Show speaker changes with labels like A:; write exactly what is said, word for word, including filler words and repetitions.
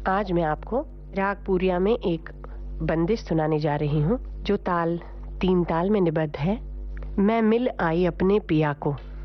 A: आज मैं आपको राग पूरिया में एक बंदिश सुनाने जा रही हूँ जो ताल तीन ताल में निबद्ध है। मैं मिल आई अपने पिया को,